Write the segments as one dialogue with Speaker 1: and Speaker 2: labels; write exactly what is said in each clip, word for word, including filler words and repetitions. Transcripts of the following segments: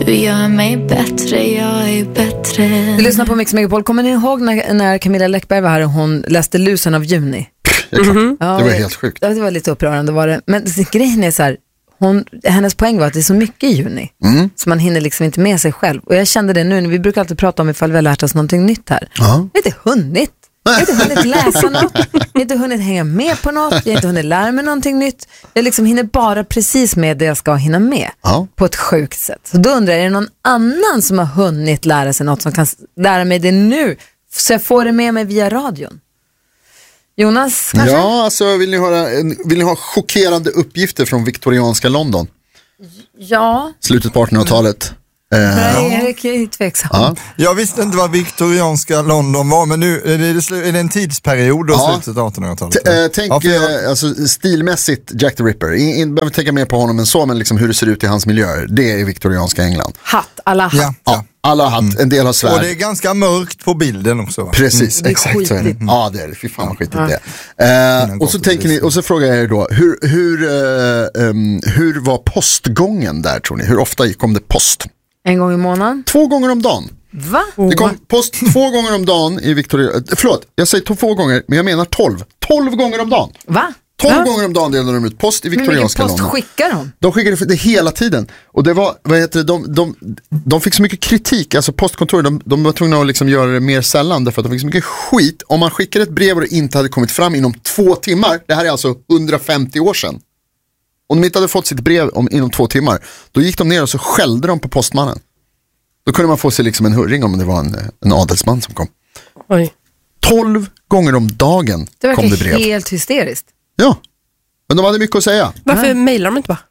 Speaker 1: Du gör mig bättre, jag är bättre.
Speaker 2: Du lyssnar på Mix Megapol. Kommer ni ihåg när, när Camilla Läckberg var här och hon läste Lusen av juni?
Speaker 3: Mm-hmm.
Speaker 2: Ja,
Speaker 3: det var helt sjukt.
Speaker 2: Ja, det var lite upprörande var det. Men grejen är så här, hon, hennes poäng var att det är så mycket i juni. Mm. Så man hinner liksom inte med sig själv. Och jag kände det nu, vi brukar alltid prata om ifall vi har lärt oss någonting nytt här. Ja. Jag har inte hunnit. Jag har inte hunnit läsa något. Jag har inte hunnit hänga med på något. Jag har inte hunnit lära mig någonting nytt. Jag liksom hinner bara precis med det jag ska hinna med. Ja. På ett sjukt sätt. Så då undrar jag, är det någon annan som har hunnit lära sig något som kan lära mig det nu? Så jag får det med mig via radion. Jonas, kanske?
Speaker 3: Ja, alltså vill ni, höra, vill ni ha chockerande uppgifter från viktorianska London?
Speaker 2: Ja.
Speaker 3: Slutet på artonhundratalet.
Speaker 2: Nej, jag är tveksam.
Speaker 4: Ja. Jag visste inte vad viktorianska London var, men nu är det, är det en tidsperiod och ja. Slutet av artonhundratalet.
Speaker 3: T- äh, tänk ja, jag... alltså, stilmässigt Jack the Ripper. In, behöver tänka mer på honom än så, men liksom hur det ser ut i hans miljöer. Det är viktorianska England.
Speaker 2: Hatt, alla hatt.
Speaker 3: Ja, ja. Alla har hatt, en del har svärd.
Speaker 4: Och det är ganska mörkt på bilden också, va?
Speaker 3: Precis,
Speaker 2: mm.
Speaker 3: exakt så är det. Ja, det är det. Fy fan vad skitigt det är. Uh, och så tänker ni, och så frågar jag er då, hur, hur, uh, um, hur var postgången där, tror ni? Hur ofta kom det post?
Speaker 2: En gång i månaden?
Speaker 3: Två gånger om dagen.
Speaker 2: Va?
Speaker 3: Det kom post två gånger om dagen i Victoria. Förlåt, jag säger två gånger, men jag menar tolv. Tolv gånger om dagen.
Speaker 2: Va?
Speaker 3: Tolv
Speaker 2: ja.
Speaker 3: gånger om dagen delade de ut post i viktorianska London.
Speaker 2: Men vilken post skickar de?
Speaker 3: De skickade det hela tiden. Och det var, vad heter det, de, de, de fick så mycket kritik. Alltså postkontoret, de, de var tvungna att liksom göra det mer sällan. Därför att de fick så mycket skit. Om man skickade ett brev och det inte hade kommit fram inom två timmar. Det här är alltså hundrafemtio år sedan. Om de inte hade fått sitt brev om, inom två timmar, då gick de ner och så skällde de på postmannen. Då kunde man få sig liksom en hurring om det var en, en adelsman som kom.
Speaker 2: Oj.
Speaker 3: Tolv gånger om dagen
Speaker 2: det
Speaker 3: kom det brev.
Speaker 2: Det verkar helt hysteriskt.
Speaker 3: Ja, men de hade mycket att säga.
Speaker 5: Varför mm. mejlar de inte bara?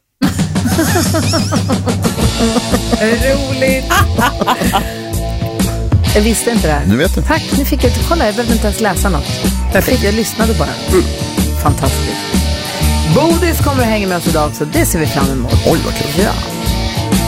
Speaker 2: Roligt. Jag visste inte det här.
Speaker 3: Nu vet du.
Speaker 2: Tack, nu fick jag inte kolla. Jag behövde inte ens läsa något. Perfekt, jag lyssnade bara. Mm. Fantastiskt. Bodis kommer att hänga med oss idag också. Det ser vi fram emot.
Speaker 3: Oj, vad kul.
Speaker 2: Ja.